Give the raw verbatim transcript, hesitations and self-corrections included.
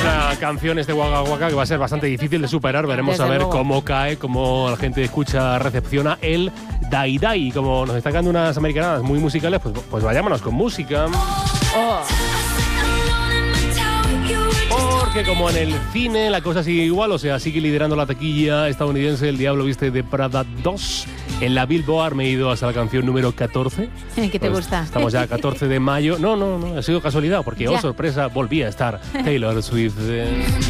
Una canción este Waka Waka que va a ser bastante difícil de superar. Veremos Desde a ver luego. cómo cae, cómo la gente escucha, recepciona el Dai Dai. Como nos están dando unas americanadas muy musicales, pues, pues vayámonos con música. Oh. Porque como en el cine la cosa sigue igual, o sea, sigue liderando la taquilla estadounidense El Diablo Viste de Prada dos. En la Billboard me he ido hasta la canción número catorce. ¿Qué te Pues gusta? Estamos ya a catorce de mayo. No, no, no, ha sido casualidad, porque, Ya. oh sorpresa, volví a estar Taylor Swift. eh.